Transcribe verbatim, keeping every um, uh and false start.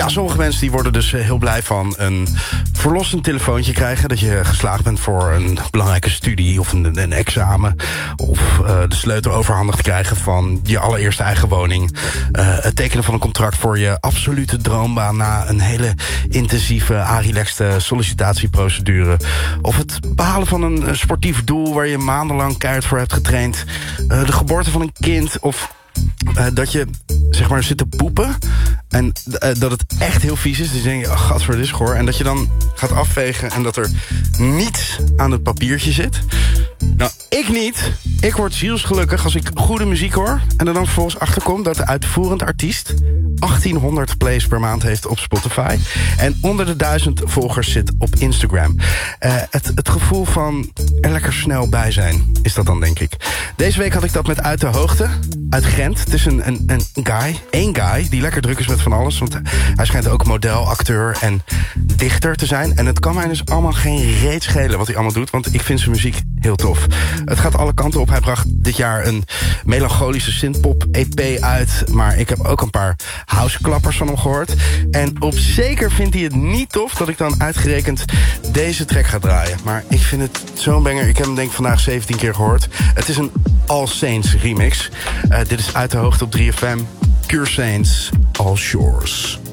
Ja, sommige mensen die worden dus heel blij van een verlossend telefoontje krijgen. Dat je geslaagd bent voor een belangrijke studie of een, een examen. Of uh, de sleutel overhandigd krijgen van je allereerste eigen woning. Uh, het tekenen van een contract voor je absolute droombaan na een hele intensieve, relaxte sollicitatieprocedure. Of het behalen van een sportief doel waar je maandenlang keihard voor hebt getraind. Uh, de geboorte van een kind of Uh, dat je, zeg maar, zit te poepen en uh, dat het echt heel vies is. Dus denk je, oh, gadver, dit is goor. En dat je dan gaat afvegen en dat er niets aan het papiertje zit. Nou, ik niet. Ik word zielsgelukkig als ik goede muziek hoor en er dan vervolgens achterkom dat de uitvoerend artiest achttienhonderd plays per maand heeft op Spotify en onder de duizend volgers zit op Instagram. Uh, het, het gevoel van er lekker snel bij zijn is dat dan, denk ik. Deze week had ik dat met Uit de Hoogte, uit Gent. Het is een, een, een guy, één guy, die lekker druk is met van alles. Want hij schijnt ook model, acteur en dichter te zijn. En het kan mij dus allemaal geen reet schelen wat hij allemaal doet, want ik vind zijn muziek heel tof. Het gaat alle kanten op. Hij bracht dit jaar een melancholische synthpop-E P uit, maar ik heb ook een paar houseklappers van hem gehoord. En op zeker vindt hij het niet tof dat ik dan uitgerekend deze track ga draaien. Maar ik vind het zo'n banger. Ik heb hem denk ik vandaag zeventien keer gehoord. Het is een All Saints remix. Uh, dit is Uit de Hoogte op drie F M. Pure Saints, All Shores.